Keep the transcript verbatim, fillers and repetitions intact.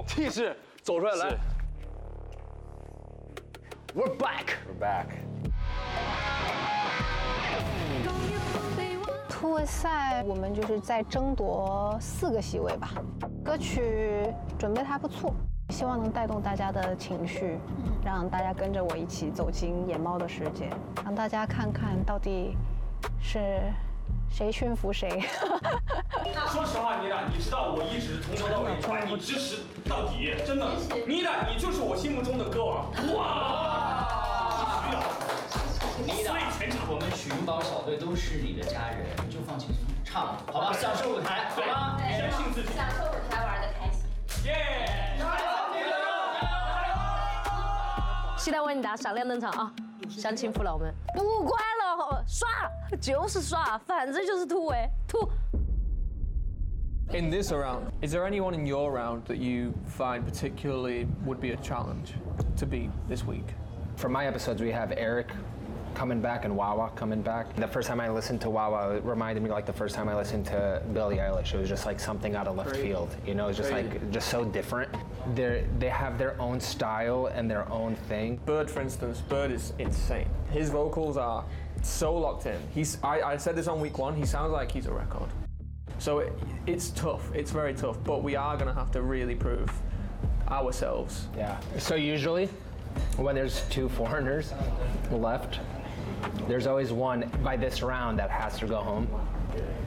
气势走出来，来。We're back. We're back. 突围赛我们就是在争夺四个席位吧。歌曲准备得还不错，希望能带动大家的情绪，让大家跟着我一起走进野猫的世界，让大家看看到底是谁驯服谁。 说实话，妮达，你知道我一直从头到尾把你支持到底，真的。妮达，你就是我心目中的歌王。哇！需要。 妮达，全场我们许云宝小队都是你的家人，就放轻松，唱，好吧，享受舞台，好吗？ 相信自己， 享受舞台，玩的开心。 耶！ 期待为你打闪亮登场啊！乡亲父老们，不关了，刷就是刷，反正就是突围突。 In this round, is there anyone in your round that you find particularly would be a challenge to beat this week? For my episodes, we have Eric coming back and Wawa coming back. The first time I listened to Wawa, it reminded me like the first time I listened to Billie Eilish. It was just like something out of left Crazy. field. You know, it's just Crazy. like just so different. They they have their own style and their own thing. Bird, for instance, Bird is insane. His vocals are so locked in. He's I, I said this on week one. He sounds like he's a record. So it, it's tough. It's very tough. But we are gonna have to really prove ourselves. Yeah. So usually, when there's two foreigners left, there's always one by this round that has to go home.